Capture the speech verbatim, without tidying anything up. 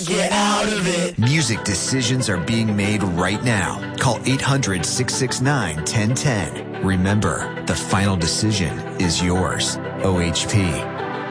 can't get out of it. Music decisions are being made right now. Call eight hundred, six six nine, one oh one oh. Remember, the final decision is yours. O H P.